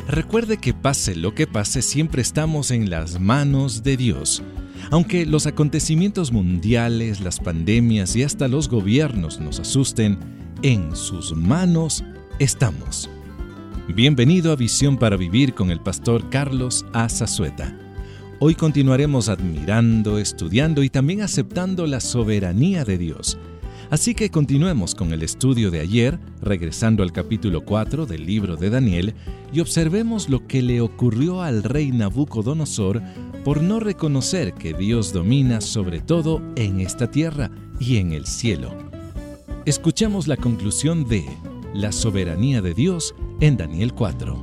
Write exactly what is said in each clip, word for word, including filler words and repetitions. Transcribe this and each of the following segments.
Recuerde que pase lo que pase, siempre estamos en las manos de Dios. Aunque los acontecimientos mundiales, las pandemias y hasta los gobiernos nos asusten, en sus manos estamos. Bienvenido a Visión para Vivir con el pastor Carlos A. Zazueta. Hoy continuaremos admirando, estudiando y también aceptando la soberanía de Dios. Así que continuemos con el estudio de ayer, regresando al capítulo cuatro del libro de Daniel, y observemos lo que le ocurrió al rey Nabucodonosor por no reconocer que Dios domina sobre todo en esta tierra y en el cielo. Escuchemos la conclusión de la soberanía de Dios en Daniel cuatro.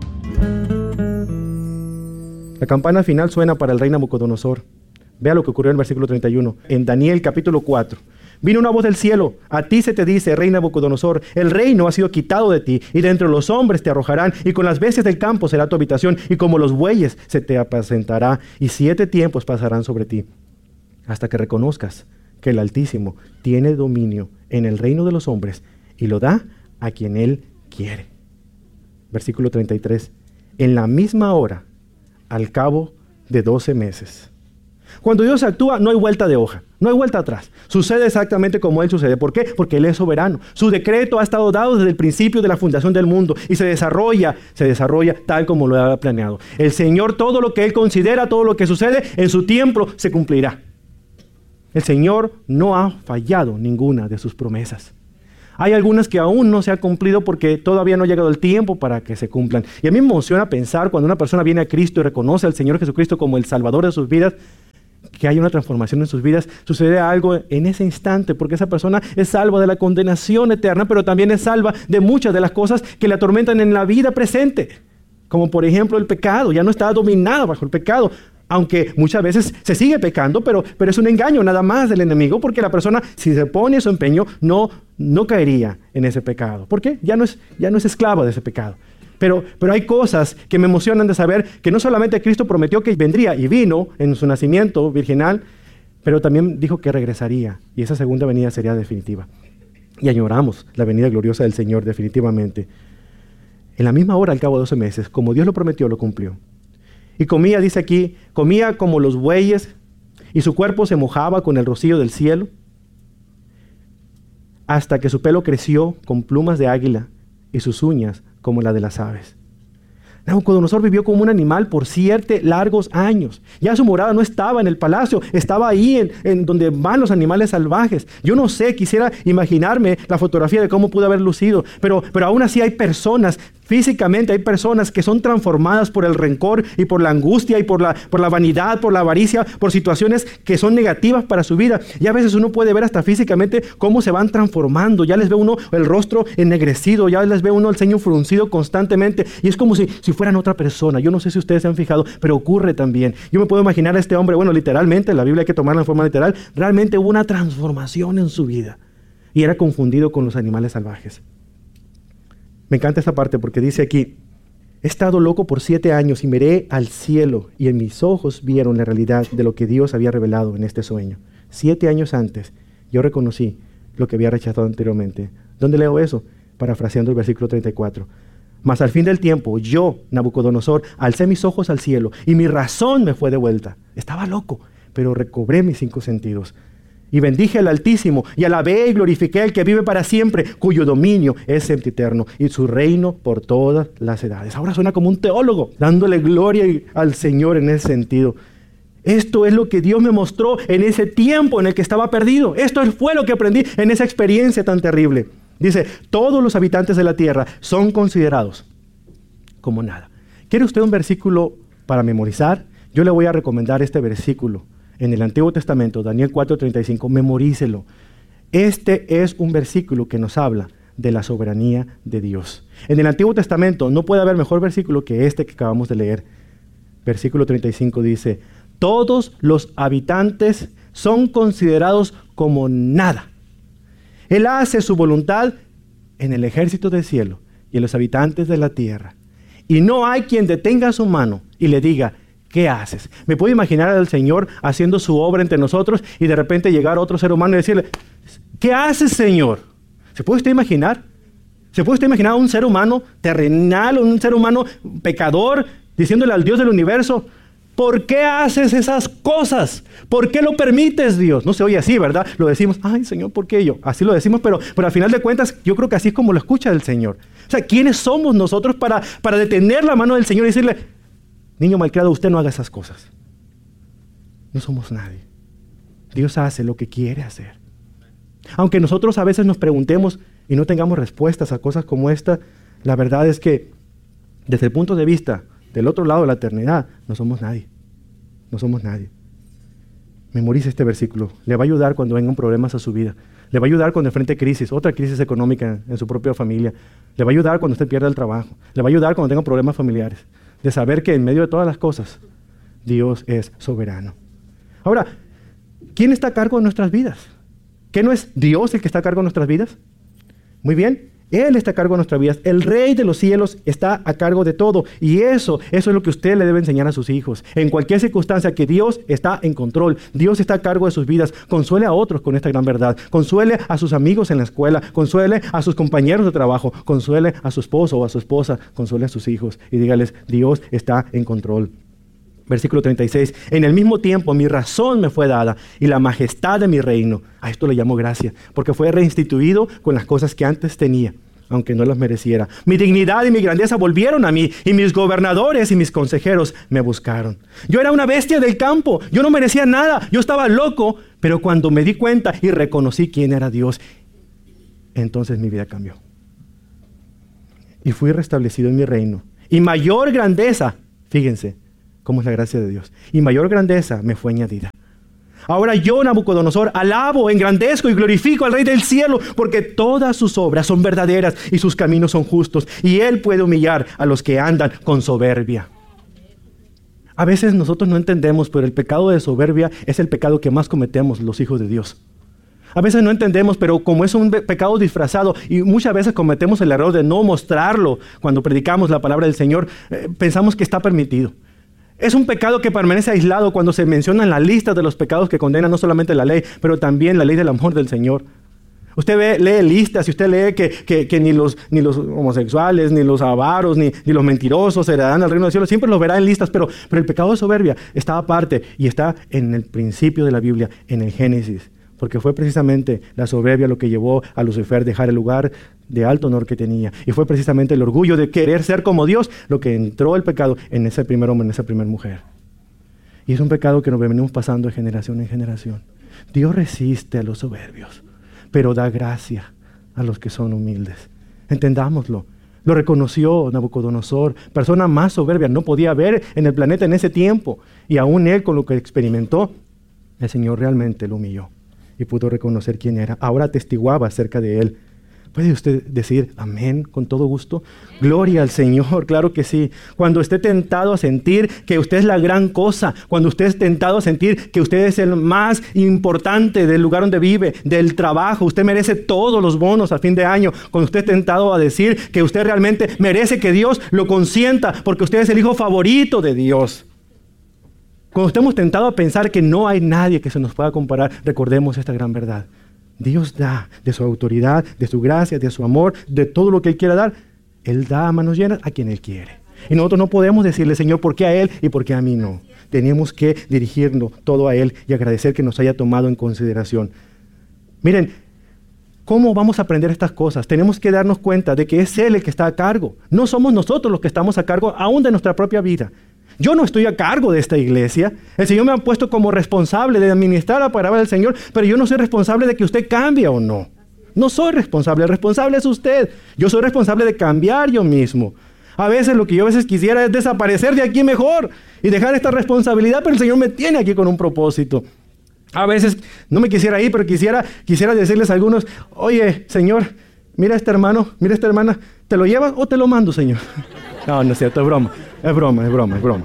La campana final suena para el rey Nabucodonosor. Vea lo que ocurrió en el versículo treinta y uno, en Daniel capítulo cuatro. Vino una voz del cielo: a ti se te dice, rey Nabucodonosor, el reino ha sido quitado de ti, y de entre los hombres te arrojarán, y con las bestias del campo será tu habitación, y como los bueyes se te apacentará, y siete tiempos pasarán sobre ti, hasta que reconozcas que el Altísimo tiene dominio en el reino de los hombres, y lo da a quien Él quiere. Versículo treinta y tres. En la misma hora, al cabo de doce meses. Cuando Dios actúa, no hay vuelta de hoja, no hay vuelta atrás. Sucede exactamente como Él sucede. ¿Por qué? Porque Él es soberano. Su decreto ha estado dado desde el principio de la fundación del mundo y se desarrolla, se desarrolla tal como lo ha planeado. El Señor, todo lo que Él considera, todo lo que sucede, en su tiempo se cumplirá. El Señor no ha fallado ninguna de sus promesas. Hay algunas que aún no se han cumplido porque todavía no ha llegado el tiempo para que se cumplan. Y a mí me emociona pensar cuando una persona viene a Cristo y reconoce al Señor Jesucristo como el Salvador de sus vidas, que hay una transformación en sus vidas, sucede algo en ese instante, porque esa persona es salva de la condenación eterna, pero también es salva de muchas de las cosas que le atormentan en la vida presente, como por ejemplo el pecado. Ya no está dominado bajo el pecado, aunque muchas veces se sigue pecando, pero, pero es un engaño nada más del enemigo, porque la persona, si se pone su empeño, no, no caería en ese pecado. ¿Por qué? Ya no es, ya no es esclavo de ese pecado. Pero, pero hay cosas que me emocionan de saber que no solamente Cristo prometió que vendría y vino en su nacimiento virginal, pero también dijo que regresaría y esa segunda venida sería definitiva. Y añoramos la venida gloriosa del Señor definitivamente. En la misma hora, al cabo de doce meses, como Dios lo prometió, lo cumplió. Y comía, dice aquí, comía como los bueyes y su cuerpo se mojaba con el rocío del cielo hasta que su pelo creció con plumas de águila y sus uñas como la de las aves. Nabucodonosor vivió como un animal por siete largos años. Ya su morada no estaba en el palacio, estaba ahí en, en donde van los animales salvajes. Yo no sé, quisiera imaginarme la fotografía de cómo pudo haber lucido, pero, pero aún así hay personas, físicamente hay personas que son transformadas por el rencor y por la angustia y por la, por la vanidad, por la avaricia, por situaciones que son negativas para su vida. Y a veces uno puede ver hasta físicamente cómo se van transformando. Ya les ve uno el rostro ennegrecido, ya les ve uno el ceño fruncido constantemente. Y es como si, si fueran otra persona. Yo no sé si ustedes se han fijado, pero ocurre también. Yo me puedo imaginar a este hombre, bueno, literalmente, la Biblia hay que tomarla en forma literal, realmente hubo una transformación en su vida. Y era confundido con los animales salvajes. Me encanta esta parte porque dice aquí: he estado loco por siete años y miré al cielo y en mis ojos vieron la realidad de lo que Dios había revelado en este sueño. Siete años antes yo reconocí lo que había rechazado anteriormente. ¿Dónde leo eso? Parafraseando el versículo treinta y cuatro. Mas al fin del tiempo, yo, Nabucodonosor, alcé mis ojos al cielo y mi razón me fue de vuelta. Estaba loco, pero recobré mis cinco sentidos. Y bendije al Altísimo, y alabé y glorifiqué al que vive para siempre, cuyo dominio es sempiterno, y su reino por todas las edades. Ahora suena como un teólogo, dándole gloria al Señor en ese sentido. Esto es lo que Dios me mostró en ese tiempo en el que estaba perdido. Esto fue lo que aprendí en esa experiencia tan terrible. Dice, todos los habitantes de la tierra son considerados como nada. ¿Quiere usted un versículo para memorizar? Yo le voy a recomendar este versículo. En el Antiguo Testamento, Daniel cuatro treinta y cinco, memorícelo. Este es un versículo que nos habla de la soberanía de Dios. En el Antiguo Testamento no puede haber mejor versículo que este que acabamos de leer. Versículo treinta y cinco dice, todos los habitantes son considerados como nada. Él hace su voluntad en el ejército del cielo y en los habitantes de la tierra. Y no hay quien detenga su mano y le diga, ¿qué haces? Me puedo imaginar al Señor haciendo su obra entre nosotros y de repente llegar otro ser humano y decirle, ¿qué haces, Señor? ¿Se puede usted imaginar? ¿Se puede usted imaginar a un ser humano terrenal, un ser humano pecador, diciéndole al Dios del universo, ¿por qué haces esas cosas? ¿Por qué lo permites, Dios? No se oye así, ¿verdad? Lo decimos, ay, Señor, ¿por qué yo? Así lo decimos, pero, pero al final de cuentas, yo creo que así es como lo escucha el Señor. O sea, ¿quiénes somos nosotros para, para detener la mano del Señor y decirle, niño malcriado, usted no haga esas cosas? No somos nadie. Dios hace lo que quiere hacer. Aunque nosotros a veces nos preguntemos y no tengamos respuestas a cosas como esta, la verdad es que desde el punto de vista del otro lado de la eternidad, no somos nadie. No somos nadie. Memorice este versículo. Le va a ayudar cuando vengan problemas a su vida. Le va a ayudar cuando enfrente crisis, otra crisis económica en su propia familia. Le va a ayudar cuando usted pierda el trabajo. Le va a ayudar cuando tenga problemas familiares. De saber que en medio de todas las cosas, Dios es soberano. Ahora, ¿quién está a cargo de nuestras vidas? ¿Qué no es Dios el que está a cargo de nuestras vidas? Muy bien, Él está a cargo de nuestras vidas. El Rey de los cielos está a cargo de todo. Y eso, eso es lo que usted le debe enseñar a sus hijos. En cualquier circunstancia, que Dios está en control. Dios está a cargo de sus vidas. Consuele a otros con esta gran verdad. Consuele a sus amigos en la escuela. Consuele a sus compañeros de trabajo. Consuele a su esposo o a su esposa. Consuele a sus hijos. Y dígales, Dios está en control. Versículo treinta y seis. En el mismo tiempo mi razón me fue dada y la majestad de mi reino. A esto le llamo gracia, porque fue reinstituido con las cosas que antes tenía, aunque no las mereciera. Mi dignidad y mi grandeza volvieron a mí, y mis gobernadores y mis consejeros me buscaron. Yo era una bestia del campo, yo no merecía nada, yo estaba loco, pero cuando me di cuenta y reconocí quién era Dios, entonces mi vida cambió. Y fui restablecido en mi reino. Y mayor grandeza, fíjense, cómo es la gracia de Dios. Y mayor grandeza me fue añadida. Ahora yo, Nabucodonosor, alabo, engrandezco y glorifico al Rey del cielo, porque todas sus obras son verdaderas y sus caminos son justos. Y Él puede humillar a los que andan con soberbia. A veces nosotros no entendemos, pero el pecado de soberbia es el pecado que más cometemos los hijos de Dios. A veces no entendemos, pero como es un pecado disfrazado y muchas veces cometemos el error de no mostrarlo cuando predicamos la palabra del Señor, eh, pensamos que está permitido. Es un pecado que permanece aislado cuando se menciona en la lista de los pecados que condena no solamente la ley, pero también la ley del amor del Señor. Usted ve, lee listas y usted lee que, que, que ni, los, ni los homosexuales, ni los avaros, ni, ni los mentirosos heredarán al reino del cielo. Siempre los verá en listas, pero, pero el pecado de soberbia está aparte y está en el principio de la Biblia, en el Génesis. Porque fue precisamente la soberbia lo que llevó a Lucifer a dejar el lugar de alto honor que tenía. Y fue precisamente el orgullo de querer ser como Dios lo que entró el pecado en ese primer hombre, en esa primera mujer. Y es un pecado que nos venimos pasando de generación en generación. Dios resiste a los soberbios, pero da gracia a los que son humildes. Entendámoslo. Lo reconoció Nabucodonosor, persona más soberbia no podía haber en el planeta en ese tiempo. Y aún él, con lo que experimentó, el Señor realmente lo humilló y pudo reconocer quién era. Ahora testiguaba acerca de él. ¿Puede usted decir amén con todo gusto? Gloria al Señor, claro que sí. Cuando esté tentado a sentir que usted es la gran cosa, cuando usted es tentado a sentir que usted es el más importante del lugar donde vive, del trabajo, usted merece todos los bonos a fin de año, cuando usted es tentado a decir que usted realmente merece que Dios lo consienta porque usted es el hijo favorito de Dios. Cuando estemos tentados a pensar que no hay nadie que se nos pueda comparar, recordemos esta gran verdad. Dios da de su autoridad, de su gracia, de su amor, de todo lo que Él quiera dar. Él da a manos llenas a quien Él quiere. Y nosotros no podemos decirle, Señor, ¿por qué a Él y por qué a mí no? Tenemos que dirigirnos todo a Él y agradecer que nos haya tomado en consideración. Miren, ¿cómo vamos a aprender estas cosas? Tenemos que darnos cuenta de que es Él el que está a cargo. No somos nosotros los que estamos a cargo aún de nuestra propia vida. Yo no estoy a cargo de esta iglesia. El Señor me ha puesto como responsable de administrar la palabra del Señor, pero yo no soy responsable de que usted cambie o no. No soy responsable, el responsable es usted. Yo soy responsable de cambiar yo mismo. A veces lo que yo a veces quisiera es desaparecer de aquí mejor y dejar esta responsabilidad, pero el Señor me tiene aquí con un propósito. A veces no me quisiera ir, pero quisiera, quisiera decirles a algunos, oye, Señor, mira a este hermano, mira a esta hermana, ¿te lo llevas o te lo mando, Señor? No, no es cierto, es broma, es broma, es broma, es broma.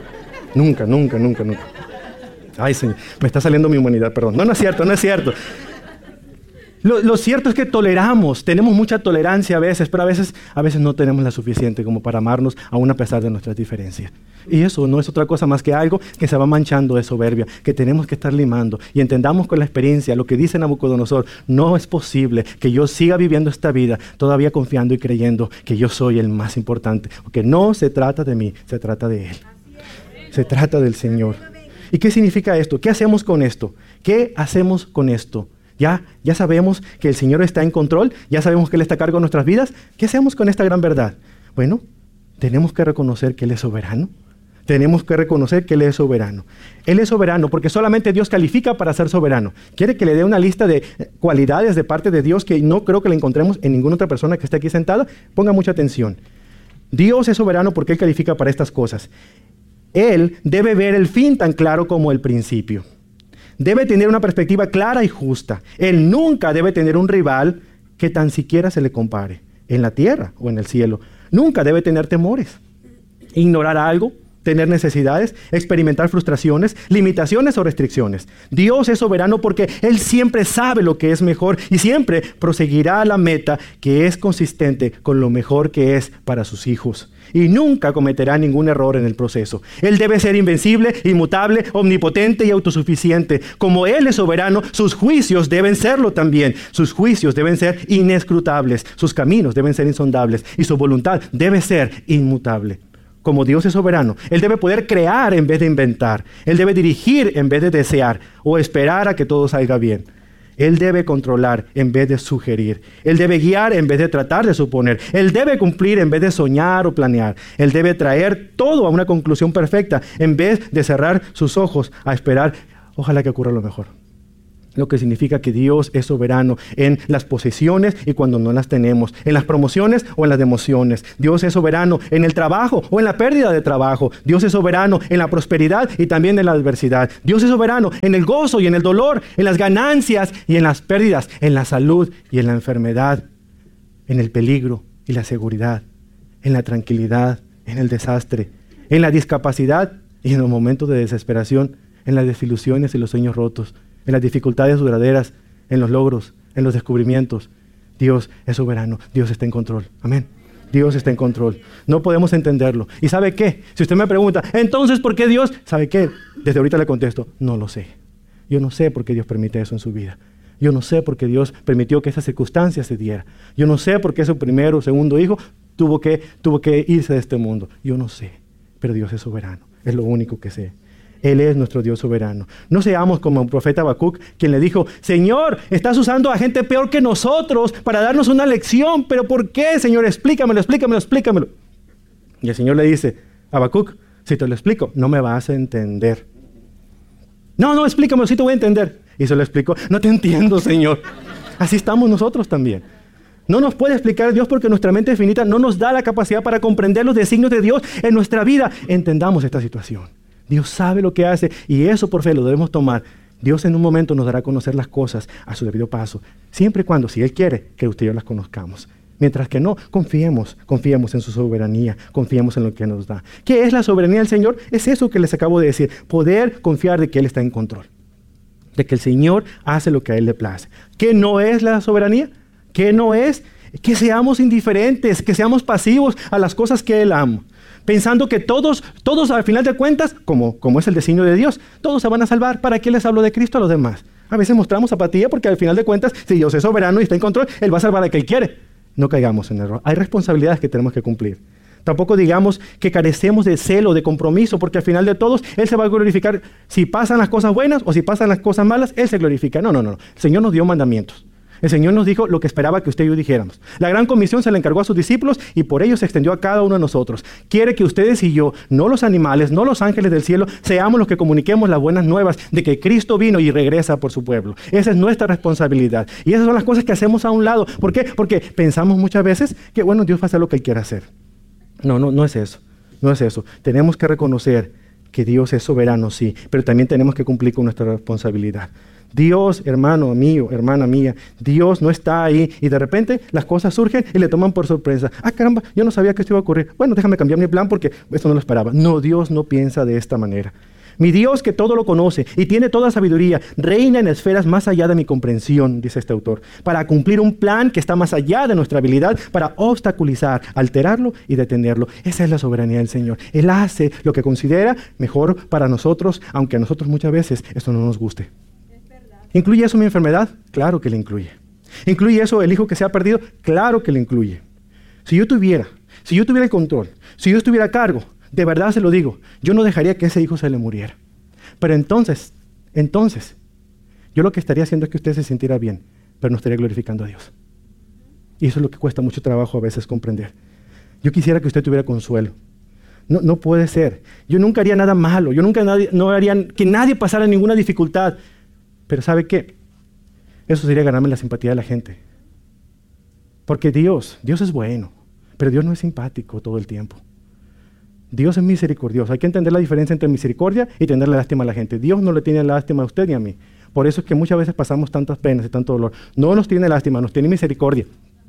Nunca, nunca, nunca, nunca. Ay, Señor, me está saliendo mi humanidad, perdón. No, no es cierto, no es cierto. Lo, lo cierto es que toleramos, tenemos mucha tolerancia a veces, pero a veces, a veces no tenemos la suficiente como para amarnos aún a pesar de nuestras diferencias. Y eso no es otra cosa más que algo que se va manchando de soberbia, que tenemos que estar limando. Y entendamos con la experiencia lo que dice Nabucodonosor: no es posible que yo siga viviendo esta vida todavía confiando y creyendo que yo soy el más importante. Porque no se trata de mí, se trata de Él. Se trata del Señor. ¿Y qué significa esto? ¿Qué hacemos con esto? ¿Qué hacemos con esto? Ya, ya sabemos que el Señor está en control, ya sabemos que Él está a cargo de nuestras vidas. ¿Qué hacemos con esta gran verdad? Bueno, tenemos que reconocer que Él es soberano. Tenemos que reconocer que Él es soberano. Él es soberano porque solamente Dios califica para ser soberano. ¿Quiere que le dé una lista de cualidades de parte de Dios que no creo que la encontremos en ninguna otra persona que esté aquí sentada? Ponga mucha atención. Dios es soberano porque Él califica para estas cosas. Él debe ver el fin tan claro como el principio. Debe tener una perspectiva clara y justa. Él nunca debe tener un rival que tan siquiera se le compare, en la tierra o en el cielo. Nunca debe tener temores, ignorar algo, tener necesidades, experimentar frustraciones, limitaciones o restricciones. Dios es soberano porque Él siempre sabe lo que es mejor y siempre proseguirá a la meta que es consistente con lo mejor que es para sus hijos. Y nunca cometerá ningún error en el proceso. Él debe ser invencible, inmutable, omnipotente y autosuficiente. Como Él es soberano, sus juicios deben serlo también. Sus juicios deben ser inescrutables, sus caminos deben ser insondables y su voluntad debe ser inmutable. Como Dios es soberano, Él debe poder crear en vez de inventar. Él debe dirigir en vez de desear o esperar a que todo salga bien. Él debe controlar en vez de sugerir. Él debe guiar en vez de tratar de suponer. Él debe cumplir en vez de soñar o planear. Él debe traer todo a una conclusión perfecta en vez de cerrar sus ojos a esperar, ojalá que ocurra lo mejor. Lo que significa que Dios es soberano en las posesiones y cuando no las tenemos, en las promociones o en las demociones. Dios es soberano en el trabajo o en la pérdida de trabajo. Dios es soberano en la prosperidad y también en la adversidad. Dios es soberano en el gozo y en el dolor, en las ganancias y en las pérdidas, en la salud y en la enfermedad, en el peligro y la seguridad, en la tranquilidad, en el desastre, en la discapacidad y en los momentos de desesperación, en las desilusiones y los sueños rotos, en las dificultades duraderas, en los logros, en los descubrimientos. Dios es soberano, Dios está en control. Amén. Dios está en control. No podemos entenderlo. ¿Y sabe qué? Si usted me pregunta, entonces, ¿por qué Dios? ¿Sabe qué? Desde ahorita le contesto, no lo sé. Yo no sé por qué Dios permite eso en su vida. Yo no sé por qué Dios permitió que esa circunstancia se diera. Yo no sé por qué su primero o segundo hijo tuvo que, tuvo que irse de este mundo. Yo no sé, pero Dios es soberano. Es lo único que sé. Él es nuestro Dios soberano. No seamos como el profeta Habacuc, quien le dijo, Señor, estás usando a gente peor que nosotros para darnos una lección. ¿Pero por qué, Señor? Explícamelo, explícamelo, explícamelo. Y el Señor le dice, Habacuc, si te lo explico, no me vas a entender. No, no, explícamelo, sí te voy a entender. Y se lo explicó. No te entiendo, Señor. Así estamos nosotros también. No nos puede explicar Dios porque nuestra mente finita no nos da la capacidad para comprender los designios de Dios en nuestra vida. Entendamos esta situación. Dios sabe lo que hace y eso por fe lo debemos tomar. Dios en un momento nos dará a conocer las cosas a su debido paso, siempre y cuando, si Él quiere, que usted y yo las conozcamos. Mientras que no, confiemos, confiemos en su soberanía, confiemos en lo que nos da. ¿Qué es la soberanía del Señor? Es eso que les acabo de decir, poder confiar de que Él está en control, de que el Señor hace lo que a Él le place. ¿Qué no es la soberanía? ¿Qué no es? Que seamos indiferentes, que seamos pasivos a las cosas que Él ama. Pensando que todos, todos al final de cuentas, como, como es el designio de Dios, todos se van a salvar. ¿Para qué les hablo de Cristo a los demás? A veces mostramos apatía porque al final de cuentas, si Dios es soberano y está en control, Él va a salvar a quien Él quiere. No caigamos en error. Hay responsabilidades que tenemos que cumplir. Tampoco digamos que carecemos de celo, de compromiso, porque al final de todos, Él se va a glorificar. Si pasan las cosas buenas o si pasan las cosas malas, Él se glorifica. No, no, no. El Señor nos dio mandamientos. El Señor nos dijo lo que esperaba que usted y yo dijéramos. La gran comisión se la encargó a sus discípulos y por ello se extendió a cada uno de nosotros. Quiere que ustedes y yo, no los animales, no los ángeles del cielo, seamos los que comuniquemos las buenas nuevas de que Cristo vino y regresa por su pueblo. Esa es nuestra responsabilidad. Y esas son las cosas que hacemos a un lado. ¿Por qué? Porque pensamos muchas veces que, bueno, Dios va a hacer lo que Él quiera hacer. No, no, no es eso. No es eso. Tenemos que reconocer que Dios es soberano, sí, pero también tenemos que cumplir con nuestra responsabilidad. Dios, hermano mío, hermana mía, Dios no está ahí y de repente las cosas surgen y le toman por sorpresa. Ah, caramba, yo no sabía que esto iba a ocurrir. Bueno, déjame cambiar mi plan porque esto no lo esperaba. No, Dios no piensa de esta manera. Mi Dios, que todo lo conoce y tiene toda sabiduría, reina en esferas más allá de mi comprensión, dice este autor, para cumplir un plan que está más allá de nuestra habilidad, para obstaculizar, alterarlo y detenerlo. Esa es la soberanía del Señor. Él hace lo que considera mejor para nosotros, aunque a nosotros muchas veces esto no nos guste. ¿Incluye eso mi enfermedad? Claro que le incluye. ¿Incluye eso el hijo que se ha perdido? Claro que le incluye. Si yo tuviera, si yo tuviera el control, si yo estuviera a cargo, de verdad se lo digo, yo no dejaría que ese hijo se le muriera. Pero entonces, entonces, yo lo que estaría haciendo es que usted se sintiera bien, pero no estaría glorificando a Dios. Y eso es lo que cuesta mucho trabajo a veces comprender. Yo quisiera que usted tuviera consuelo. No, no puede ser. Yo nunca haría nada malo, yo nunca nadie, no haría que nadie pasara ninguna dificultad. Pero ¿sabe qué? Eso sería ganarme la simpatía de la gente. Porque Dios, Dios es bueno, pero Dios no es simpático todo el tiempo. Dios es misericordioso. Hay que entender la diferencia entre misericordia y tenerle lástima a la gente. Dios no le tiene lástima a usted ni a mí. Por eso es que muchas veces pasamos tantas penas y tanto dolor. No nos tiene lástima, nos tiene misericordia.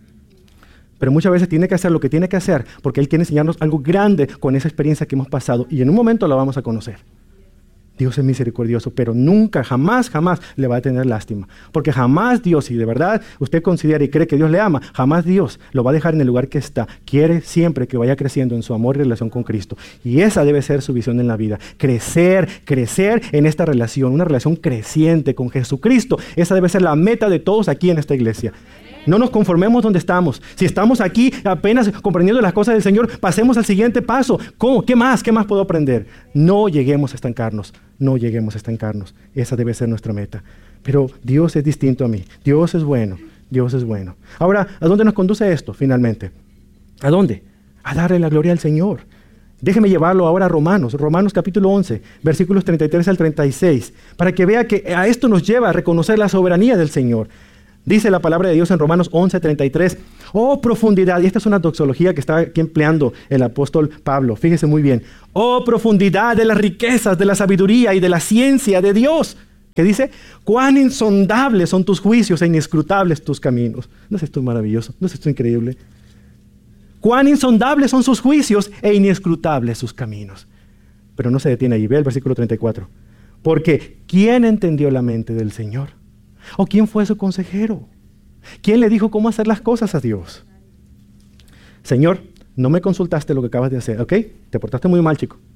Pero muchas veces tiene que hacer lo que tiene que hacer porque Él quiere enseñarnos algo grande con esa experiencia que hemos pasado y en un momento la vamos a conocer. Dios es misericordioso, pero nunca, jamás, jamás le va a tener lástima. Porque jamás Dios, si de verdad usted considera y cree que Dios le ama, jamás Dios lo va a dejar en el lugar que está. Quiere siempre que vaya creciendo en su amor y relación con Cristo. Y esa debe ser su visión en la vida. Crecer, crecer en esta relación, una relación creciente con Jesucristo. Esa debe ser la meta de todos aquí en esta iglesia. No nos conformemos donde estamos. Si estamos aquí apenas comprendiendo las cosas del Señor, pasemos al siguiente paso. ¿Cómo? ¿Qué más? ¿Qué más puedo aprender? No lleguemos a estancarnos. No lleguemos a estancarnos. Esa debe ser nuestra meta. Pero Dios es distinto a mí. Dios es bueno. Dios es bueno. Ahora, ¿a dónde nos conduce esto finalmente? ¿A dónde? A darle la gloria al Señor. Déjeme llevarlo ahora a Romanos. Romanos capítulo once, versículos treinta y tres al treinta y seis. Para que vea que a esto nos lleva a reconocer la soberanía del Señor. Dice la palabra de Dios en Romanos once, treinta y tres, oh profundidad, y esta es una doxología que está aquí empleando el apóstol Pablo, fíjese muy bien, oh profundidad de las riquezas, de la sabiduría y de la ciencia de Dios, que dice, cuán insondables son tus juicios e inescrutables tus caminos. ¿No es esto maravilloso? ¿No es esto increíble? Cuán insondables son sus juicios e inescrutables sus caminos. Pero no se detiene ahí, ve el versículo treinta y cuatro, porque ¿quién entendió la mente del Señor? ¿O quién fue su consejero? ¿Quién le dijo cómo hacer las cosas a Dios? Señor, no me consultaste lo que acabas de hacer, ¿ok? Te portaste muy mal, chico.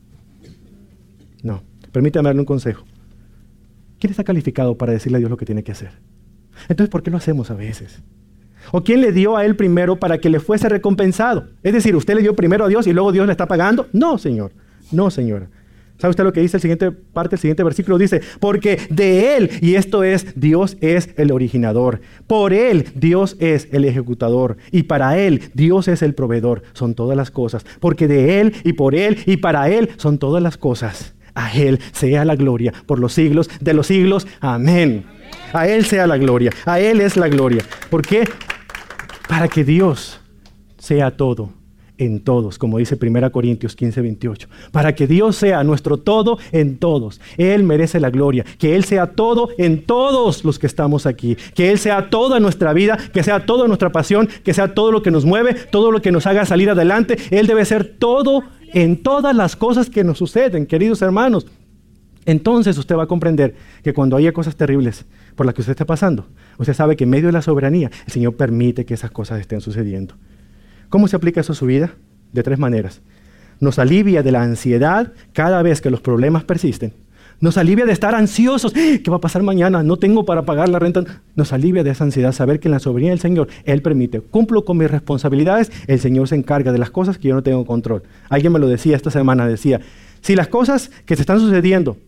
No, permítame darle un consejo. ¿Quién está calificado para decirle a Dios lo que tiene que hacer? Entonces, ¿por qué lo hacemos a veces? ¿O quién le dio a él primero para que le fuese recompensado? Es decir, ¿usted le dio primero a Dios y luego Dios le está pagando? No, Señor. No, señora. ¿Sabe usted lo que dice el siguiente parte, el siguiente versículo? Dice, porque de Él, y esto es, Dios es el originador. Por Él, Dios es el ejecutador. Y para Él, Dios es el proveedor. Son todas las cosas. Porque de Él, y por Él, y para Él, son todas las cosas. A Él sea la gloria por los siglos de los siglos. Amén. A Él sea la gloria. A Él es la gloria. ¿Por qué? Para que Dios sea todo en todos, como dice primera Corintios quince, veintiocho. Para que Dios sea nuestro todo en todos. Él merece la gloria. Que Él sea todo en todos los que estamos aquí. Que Él sea toda nuestra vida, que sea toda nuestra pasión, que sea todo lo que nos mueve, todo lo que nos haga salir adelante. Él debe ser todo en todas las cosas que nos suceden, queridos hermanos. Entonces usted va a comprender que cuando haya cosas terribles por las que usted está pasando, usted sabe que en medio de la soberanía, el Señor permite que esas cosas estén sucediendo. ¿Cómo se aplica eso a su vida? De tres maneras. Nos alivia de la ansiedad cada vez que los problemas persisten. Nos alivia de estar ansiosos. ¿Qué va a pasar mañana? No tengo para pagar la renta. Nos alivia de esa ansiedad saber que en la soberanía del Señor, Él permite. Cumplo con mis responsabilidades, el Señor se encarga de las cosas que yo no tengo control. Alguien me lo decía esta semana, decía, si las cosas que te están sucediendo,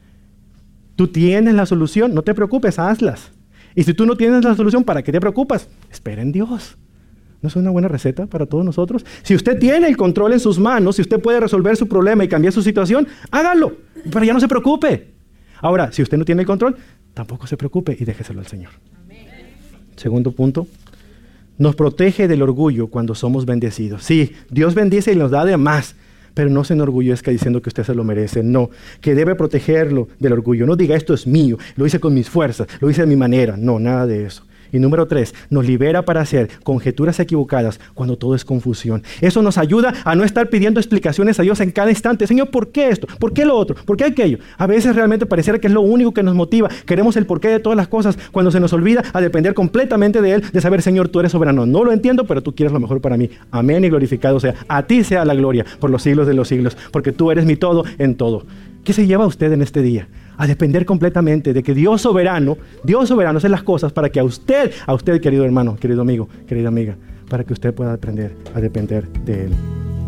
tú tienes la solución, no te preocupes, hazlas. Y si tú no tienes la solución, ¿para qué te preocupas? Espera en Dios. ¿No es una buena receta para todos nosotros? Si usted tiene el control en sus manos, si usted puede resolver su problema y cambiar su situación, hágalo, pero ya no se preocupe. Ahora, si usted no tiene el control, tampoco se preocupe y déjeselo al Señor. Amén. Segundo punto, nos protege del orgullo cuando somos bendecidos. Sí, Dios bendice y nos da de más, pero no se enorgullezca diciendo que usted se lo merece. No, que debe protegerlo del orgullo. No diga, esto es mío, lo hice con mis fuerzas, lo hice de mi manera. No, nada de eso. Y número tres, nos libera para hacer conjeturas equivocadas cuando todo es confusión. Eso nos ayuda a no estar pidiendo explicaciones a Dios en cada instante. Señor, ¿por qué esto? ¿Por qué lo otro? ¿Por qué aquello? A veces realmente pareciera que es lo único que nos motiva. Queremos el porqué de todas las cosas cuando se nos olvida a depender completamente de Él, de saber, Señor, tú eres soberano. No lo entiendo, pero tú quieres lo mejor para mí. Amén y glorificado sea. A ti sea la gloria por los siglos de los siglos, porque tú eres mi todo en todo. ¿Qué se lleva usted en este día? A depender completamente de que Dios soberano, Dios soberano hace las cosas para que a usted, a usted querido hermano, querido amigo, querida amiga, para que usted pueda aprender a depender de Él.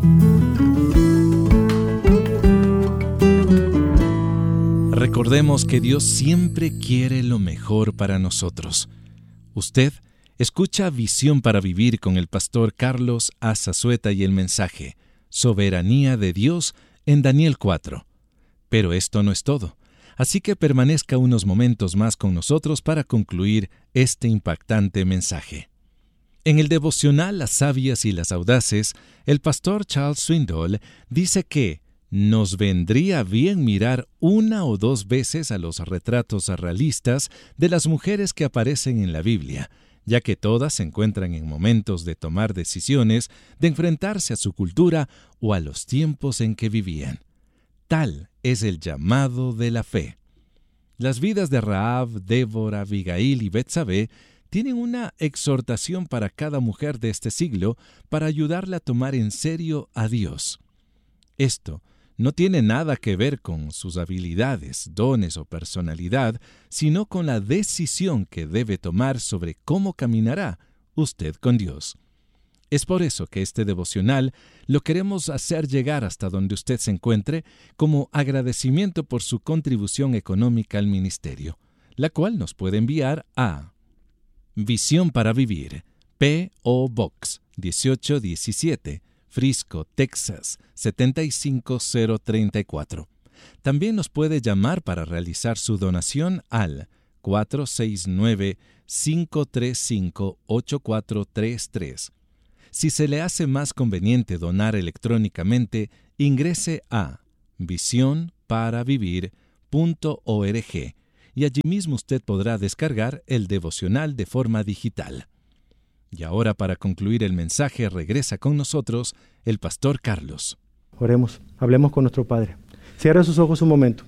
Recordemos que Dios siempre quiere lo mejor para nosotros. Usted escucha Visión para Vivir con el pastor Carlos Azazueta y el mensaje Soberanía de Dios en Daniel cuatro. Pero esto no es todo. Así que permanezca unos momentos más con nosotros para concluir este impactante mensaje. En el devocional Las Sabias y las Audaces, el pastor Charles Swindoll dice que nos vendría bien mirar una o dos veces a los retratos realistas de las mujeres que aparecen en la Biblia, ya que todas se encuentran en momentos de tomar decisiones, de enfrentarse a su cultura o a los tiempos en que vivían. Tal es el llamado de la fe. Las vidas de Rahab, Débora, Abigail y Betsabé tienen una exhortación para cada mujer de este siglo para ayudarla a tomar en serio a Dios. Esto no tiene nada que ver con sus habilidades, dones o personalidad, sino con la decisión que debe tomar sobre cómo caminará usted con Dios. Es por eso que este devocional lo queremos hacer llegar hasta donde usted se encuentre como agradecimiento por su contribución económica al ministerio, la cual nos puede enviar a Visión para Vivir, P O Box dieciocho diecisiete, Frisco, Texas setenta y cinco cero treinta y cuatro. También nos puede llamar para realizar su donación al cuatro seis nueve, cinco tres cinco, ocho cuatro tres tres. Si se le hace más conveniente donar electrónicamente, ingrese a visión para vivir punto org y allí mismo usted podrá descargar el devocional de forma digital. Y ahora, para concluir el mensaje, regresa con nosotros el pastor Carlos. Oremos, hablemos con nuestro Padre. Cierre sus ojos un momento.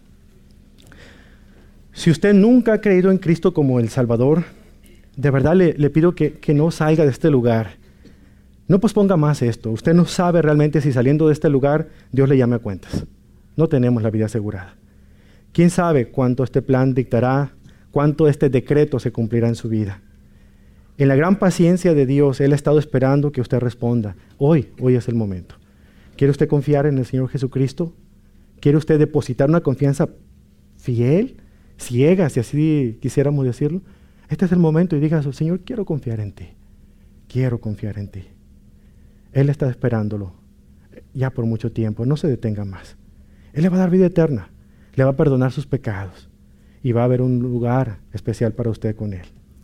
Si usted nunca ha creído en Cristo como el Salvador, de verdad le, le pido que, que no salga de este lugar. No posponga más esto. Usted no sabe realmente si saliendo de este lugar Dios le llame a cuentas. No tenemos la vida asegurada. ¿Quién sabe cuánto este plan dictará, cuánto este decreto se cumplirá en su vida? En la gran paciencia de Dios, Él ha estado esperando que usted responda. Hoy, hoy es el momento. ¿Quiere usted confiar en el Señor Jesucristo? ¿Quiere usted depositar una confianza fiel, ciega, si así quisiéramos decirlo? Este es el momento y diga, Señor, quiero confiar en ti. Quiero confiar en ti. Él está esperándolo ya por mucho tiempo. No se detenga más. Él le va a dar vida eterna. Le va a perdonar sus pecados. Y va a haber un lugar especial para usted con Él.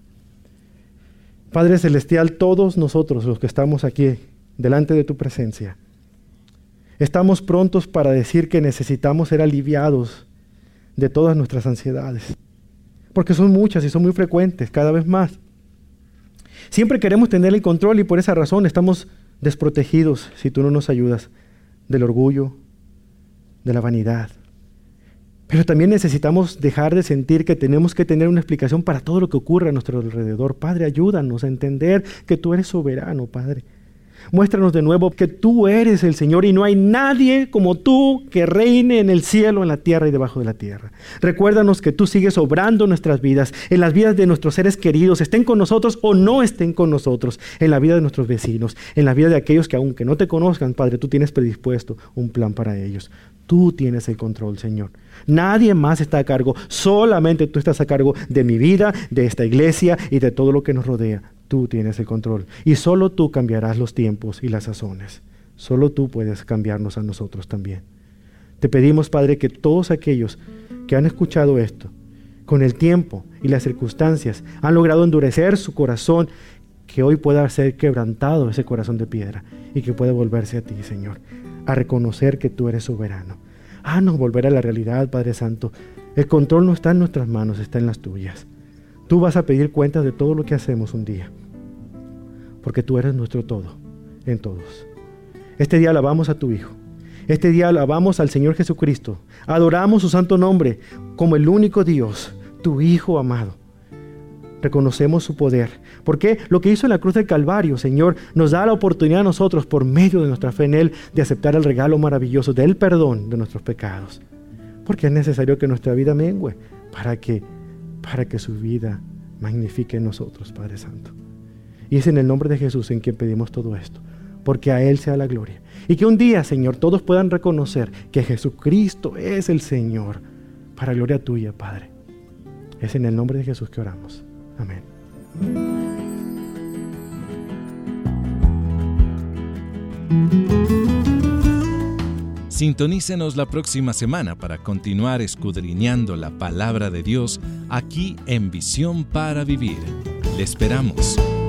Padre Celestial, todos nosotros los que estamos aquí delante de tu presencia, estamos prontos para decir que necesitamos ser aliviados de todas nuestras ansiedades. Porque son muchas y son muy frecuentes, cada vez más. Siempre queremos tener el control y por esa razón estamos desprotegidos si tú no nos ayudas del orgullo, de la vanidad. Pero también necesitamos dejar de sentir que tenemos que tener una explicación para todo lo que ocurre a nuestro alrededor. Padre, ayúdanos a entender que tú eres soberano, Padre. Muéstranos de nuevo que tú eres el Señor y no hay nadie como tú que reine en el cielo, en la tierra y debajo de la tierra. Recuérdanos que tú sigues obrando en nuestras vidas, en las vidas de nuestros seres queridos, estén con nosotros o no estén con nosotros, en la vida de nuestros vecinos, en la vida de aquellos que aunque no te conozcan, Padre, tú tienes predispuesto un plan para ellos. Tú tienes el control, Señor. Nadie más está a cargo, solamente tú estás a cargo de mi vida, de esta iglesia y de todo lo que nos rodea. Tú tienes el control y solo tú cambiarás los tiempos y las sazones. Solo tú puedes cambiarnos a nosotros también. Te pedimos, Padre, que todos aquellos que han escuchado esto, con el tiempo y las circunstancias, han logrado endurecer su corazón, que hoy pueda ser quebrantado ese corazón de piedra y que pueda volverse a ti, Señor, a reconocer que tú eres soberano. Haznos volver a la realidad, Padre Santo. El control no está en nuestras manos, está en las tuyas. Tú vas a pedir cuentas de todo lo que hacemos un día, porque tú eres nuestro todo en todos. Este día alabamos a tu Hijo. Este día alabamos al Señor Jesucristo. Adoramos su santo nombre como el único Dios, tu Hijo amado. Reconocemos su poder, porque lo que hizo en la cruz del Calvario, Señor, nos da la oportunidad a nosotros, por medio de nuestra fe en Él, de aceptar el regalo maravilloso del perdón de nuestros pecados. Porque es necesario que nuestra vida mengue para que, para que su vida magnifique en nosotros, Padre Santo. Y es en el nombre de Jesús en quien pedimos todo esto, porque a Él sea la gloria. Y que un día, Señor, todos puedan reconocer que Jesucristo es el Señor, para gloria tuya, Padre. Es en el nombre de Jesús que oramos. Amén. Sintonícenos la próxima semana para continuar escudriñando la palabra de Dios aquí en Visión para Vivir. Le esperamos.